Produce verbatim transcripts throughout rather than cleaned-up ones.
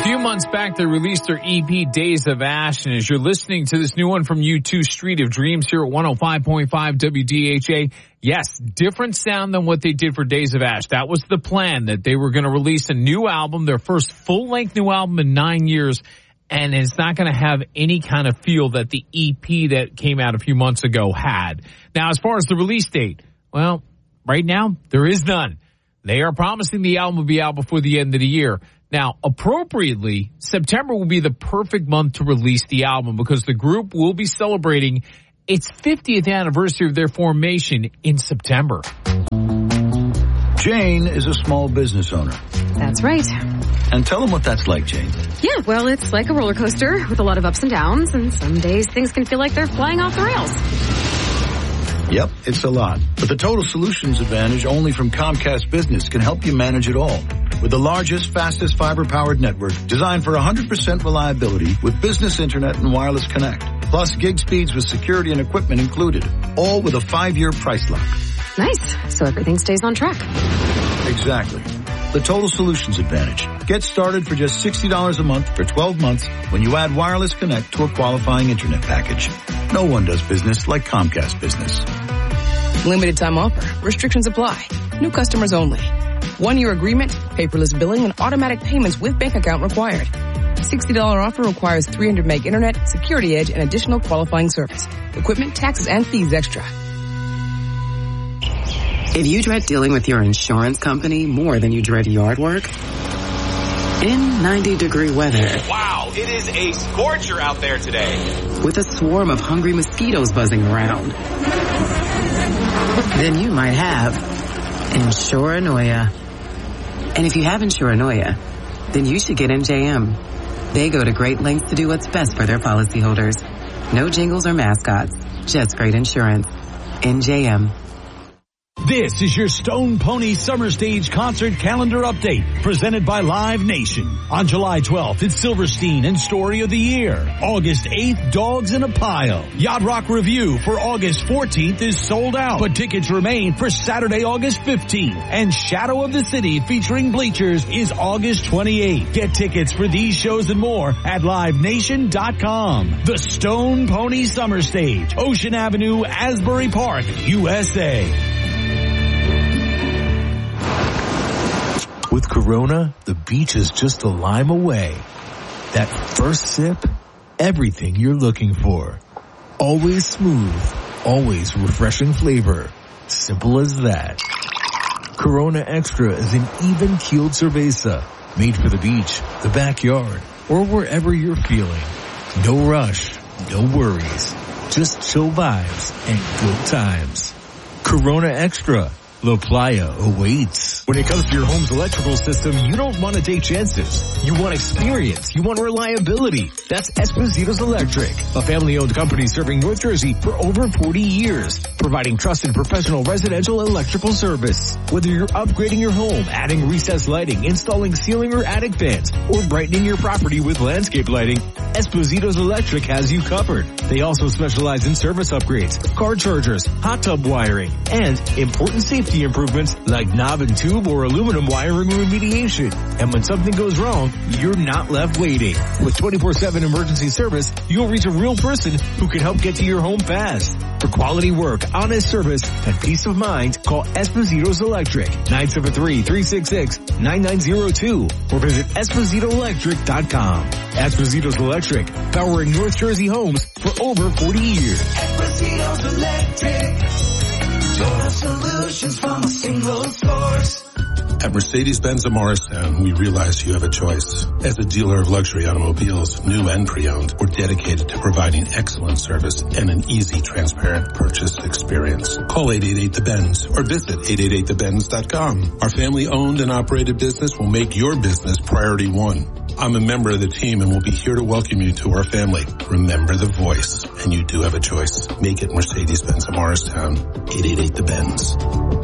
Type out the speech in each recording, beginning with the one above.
few months back, they released their E P, Days of Ash, and as you're listening to this new one from U two, Street of Dreams, here at one oh five point five W D H A, yes, different sound than what they did for Days of Ash. That was the plan, that they were going to release a new album, their first full-length new album in nine years, and it's not going to have any kind of feel that the E P that came out a few months ago had. Now, as far as the release date, well, right now, there is none. They are promising the album will be out before the end of the year. Now, appropriately, September will be the perfect month to release the album because the group will be celebrating its fiftieth anniversary of their formation in September. Jane is a small business owner. That's right. And tell them what that's like, Jane. Yeah, well, it's like a roller coaster with a lot of ups and downs, and some days things can feel like they're flying off the rails. Yep, it's a lot. But the Total Solutions Advantage only from Comcast Business can help you manage it all. With the largest, fastest fiber-powered network designed for one hundred percent reliability with business internet and wireless connect. Plus gig speeds with security and equipment included. All with a five-year price lock. Nice. So everything stays on track. Exactly. The Total Solutions Advantage. Get started for just sixty dollars a month for twelve months when you add wireless connect to a qualifying internet package. No one does business like Comcast Business. Limited time offer. Restrictions apply. New customers only. One-year agreement, paperless billing, and automatic payments with bank account required. sixty dollars offer requires three hundred meg internet, security edge, and additional qualifying service. Equipment, taxes, and fees extra. If you dread dealing with your insurance company more than you dread yard work, in ninety degree weather. Wow, it is a scorcher out there today. With a swarm of hungry mosquitoes buzzing around. Then you might have Insuranoia. And if you have Insuranoia, then you should get M J M. They go to great lengths to do what's best for their policyholders. No jingles or mascots, just great insurance. N J M. This is your Stone Pony Summer Stage Concert Calendar Update, presented by Live Nation. On July twelfth, it's Silverstein and Story of the Year. August eighth, Dogs in a Pile. Yacht Rock Review for August fourteenth is sold out, but tickets remain for Saturday, August fifteenth. And Shadow of the City featuring Bleachers is August twenty-eighth. Get tickets for these shows and more at live nation dot com. The Stone Pony Summer Stage, Ocean Avenue, Asbury Park, U S A. With Corona, the beach is just a lime away. That first sip, everything you're looking for. Always smooth, always refreshing flavor. Simple as that. Corona Extra is an even-keeled cerveza, made for the beach, the backyard, or wherever you're feeling. No rush, no worries. Just chill vibes and good times. Corona Extra. La Playa awaits. When it comes to your home's electrical system, you don't want to take chances. You want experience. You want reliability. That's Esposito's Electric, a family-owned company serving North Jersey for over forty years, providing trusted professional residential electrical service. Whether you're upgrading your home, adding recessed lighting, installing ceiling or attic fans, or brightening your property with landscape lighting, Esposito's Electric has you covered. They also specialize in service upgrades, car chargers, hot tub wiring, and important safety improvements like knob and tube or aluminum wiring remediation. And when something goes wrong, you're not left waiting. With twenty-four seven emergency service, you'll reach a real person who can help get to your home fast. For quality work, honest service, and peace of mind, call Esposito's Electric, nine seven three, three six six, nine nine zero two, or visit esposito electric dot com. Esposito's Electric, powering North Jersey homes for over forty years. Esposito's Electric. Total solutions from a single source. At Mercedes-Benz of Morristown, we realize you have a choice. As a dealer of luxury automobiles, new and pre-owned, we're dedicated to providing excellent service and an easy, transparent purchase experience. Call eight eight eight, the Benz or visit eight eight eight the benz dot com. Our family-owned and operated business will make your business priority one. I'm a member of the team and will be here to welcome you to our family. Remember the voice, and you do have a choice. Make it Mercedes-Benz of Morristown, eight eight eight the Benz.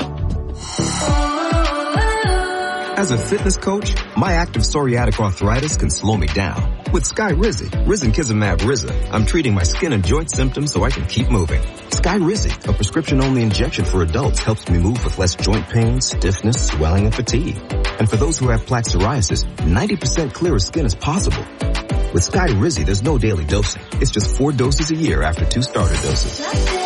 As a fitness coach, my active psoriatic arthritis can slow me down. With Skyrizi, Risankizumab Riza, I'm treating my skin and joint symptoms so I can keep moving. Skyrizi, a prescription-only injection for adults, helps me move with less joint pain, stiffness, swelling, and fatigue. And for those who have plaque psoriasis, ninety percent clearer skin is possible. With Skyrizi, there's no daily dosing. It's just four doses a year after two starter doses.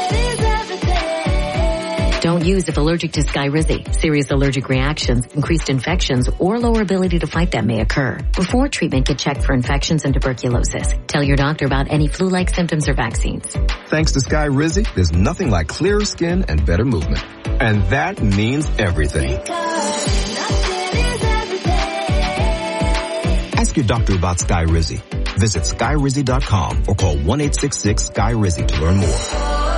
Don't use if allergic to Skyrizi. Serious allergic reactions, increased infections, or lower ability to fight them may occur. Before treatment, get checked for infections and tuberculosis. Tell your doctor about any flu-like symptoms or vaccines. Thanks to Skyrizi, there's nothing like clearer skin and better movement. And that means everything. Ask your doctor about Skyrizi. Visit Skyrizi dot com or call one eight six six Sky Rizzi to learn more.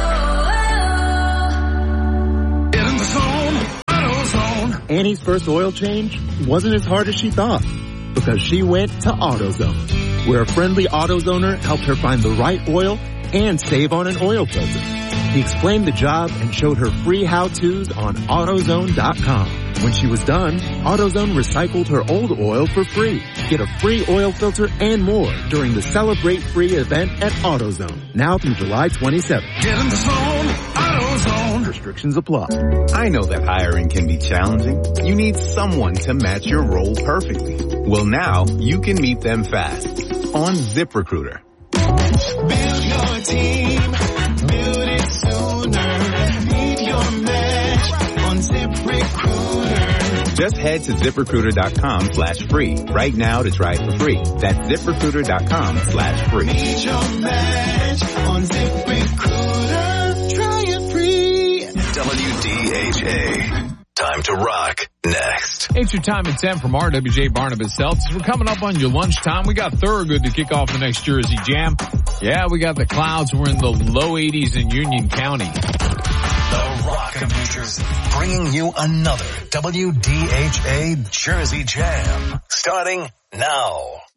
Annie's first oil change wasn't as hard as she thought because she went to AutoZone, where a friendly AutoZoner helped her find the right oil and save on an oil filter. He explained the job and showed her free how-tos on AutoZone dot com. When she was done, AutoZone recycled her old oil for free. Get a free oil filter and more during the Celebrate Free event at AutoZone, now through July twenty-seventh. Get in the zone, AutoZone. Restrictions apply. I know that hiring can be challenging. You need someone to match your role perfectly. Well, now you can meet them fast on ZipRecruiter. Build your team, build it sooner. Meet your match on ZipRecruiter. Just head to ZipRecruiter dot com slash free right now to try it for free. That's ZipRecruiter dot com slash free. Meet your match on ZipRecruiter. Try it free. W D H A. Time to rock next. It's your time at ten from R W J Barnabas Celtics. We're coming up on your lunchtime. We got Thorogood to kick off the next Jersey Jam. Yeah, we got the clouds. We're in the low eighties in Union County. The Rock Computers bringing you another W D H A Jersey Jam starting now.